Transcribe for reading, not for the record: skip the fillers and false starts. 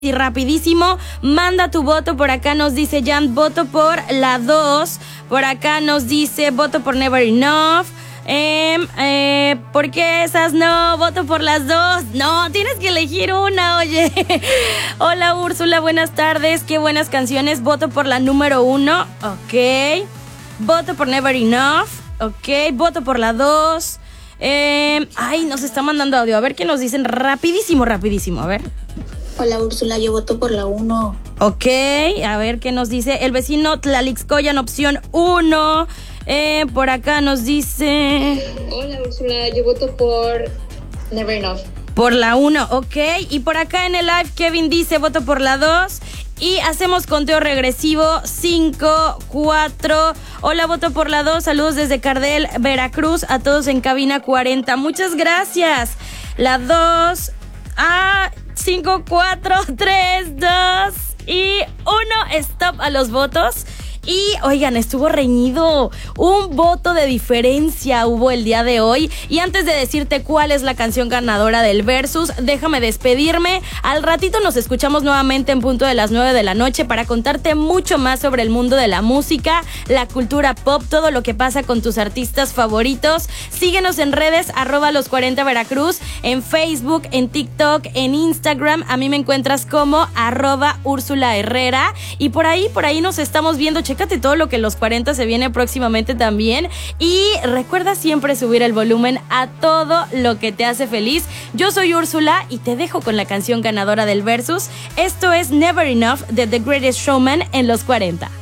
Y rapidísimo, manda tu voto. Por acá nos dice Jan, voto por la 2. Por acá nos dice, voto por Never Enough. ¿Por qué esas no? Voto por las 2. No, tienes que elegir una, oye. Hola Úrsula, buenas tardes. Qué buenas canciones. Voto por la número 1. Ok. Voto por Never Enough. Ok. Voto por la 2. Nos está mandando audio. A ver qué nos dicen. Rapidísimo. A ver. Hola Úrsula, yo voto por la 1. Ok, a ver qué nos dice el vecino Tlalixcoyan, opción 1. Por acá nos dice... Hola Úrsula, yo voto por Never Enough. Por la 1, ok. Y por acá en el live Kevin dice, voto por la 2. Y hacemos conteo regresivo, 5, 4. Hola, voto por la 2. Saludos desde Cardel, Veracruz, a todos en cabina 40. Muchas gracias. La 2... 5, 4, 3, 2 y 1. Stop a los votos. Y oigan, estuvo reñido. Un voto de diferencia hubo el día de hoy. Y antes de decirte cuál es la canción ganadora del Versus, déjame despedirme. Al ratito nos escuchamos nuevamente en punto de las 9 de la noche para contarte mucho más sobre el mundo de la música, la cultura pop, todo lo que pasa con tus artistas favoritos. Síguenos en redes @los40 Veracruz, en Facebook, en TikTok, en Instagram. A mí me encuentras como @Úrsula Herrera. Y por ahí nos estamos viendo. Chécate todo lo que los 40 se viene próximamente también. Y recuerda siempre subir el volumen a todo lo que te hace feliz. Yo soy Úrsula y te dejo con la canción ganadora del Versus. Esto es Never Enough de The Greatest Showman en los 40.